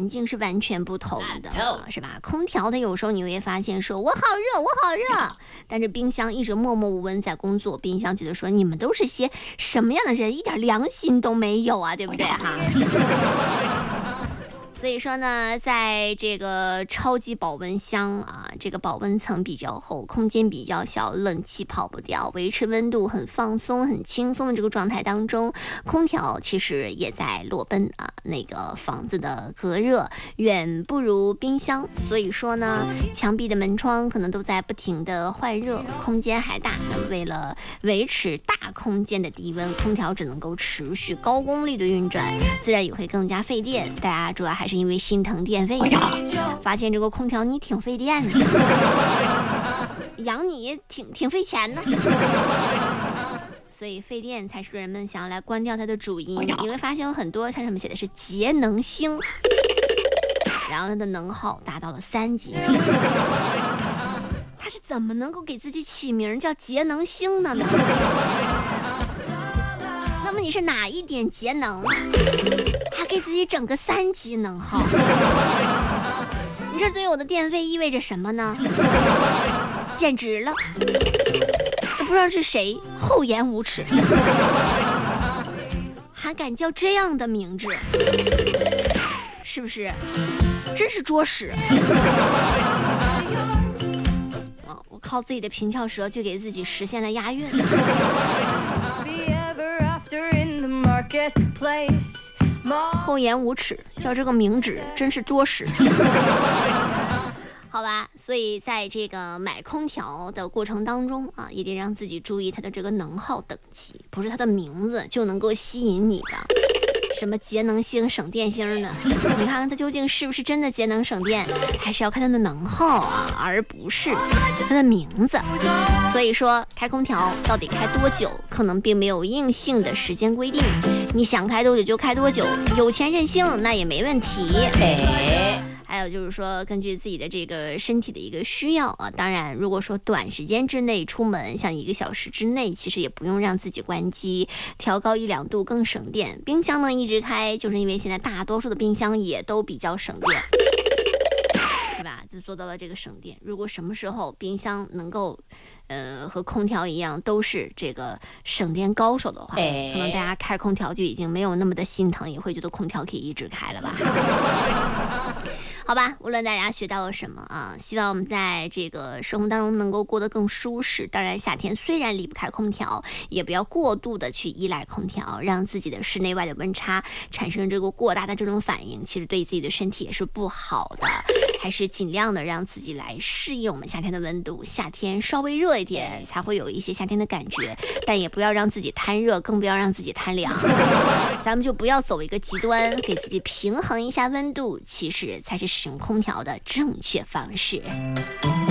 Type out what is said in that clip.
环境是完全不同的，是吧？空调它有时候你会发现说我好热我好热，但是冰箱一直默默无闻在工作，冰箱觉得说你们都是些什么样的人，一点良心都没有啊，对不对哈？所以说呢，在这个超级保温箱啊，这个保温层比较厚，空间比较小，冷气跑不掉，维持温度很放松、很轻松的这个状态当中，空调其实也在裸奔啊，那个房子的隔热远不如冰箱。所以说呢，墙壁的门窗可能都在不停的换热，空间还大。那么为了维持大空间的低温，空调只能够持续高功率的运转，自然也会更加费电。大家主要还是因为心疼电费，发现这个空调你挺费电的，养你也挺费钱的，所以费电才是人们想要来关掉它的主因。你会发现有很多它上面写的是节能星，然后它的能耗达到了3级。它是怎么能够给自己起名叫节能星的呢？那么你是哪一点节能，还给自己整个3级能耗？你这对我的电费意味着什么呢？简直了，都不知道是谁厚颜无耻，还敢叫这样的名字，是不是？真是作死！我靠自己的平翘舌就给自己实现了押韵。厚颜无耻，叫这个名字真是作死。好吧，所以在这个买空调的过程当中啊，也得让自己注意它的这个能耗等级，不是它的名字就能够吸引你的。什么节能星、省电星呢？你看看它究竟是不是真的节能省电，还是要看它的能耗啊，而不是它的名字。所以说，开空调到底开多久，可能并没有硬性的时间规定，你想开多久就开多久，有钱任性那也没问题。还有就是说，根据自己的这个身体的一个需要啊，当然，如果说短时间之内出门，像1个小时之内，其实也不用让自己关机，调高1、2度更省电。冰箱呢一直开，就是因为现在大多数的冰箱也都比较省电，是吧？就做到了这个省电。如果什么时候冰箱能够和空调一样都是这个省电高手的话，可能大家开空调就已经没有那么的心疼，也会觉得空调可以一直开了吧。好吧，无论大家学到了什么啊，希望我们在这个生活当中能够过得更舒适。当然，夏天虽然离不开空调，也不要过度的去依赖空调，让自己的室内外的温差产生这个过大的这种反应，其实对自己的身体也是不好的。还是尽量的让自己来适应我们夏天的温度，夏天稍微热一点才会有一些夏天的感觉，但也不要让自己贪热，更不要让自己贪凉。咱们就不要走一个极端，给自己平衡一下温度，其实才是使用空调的正确方式。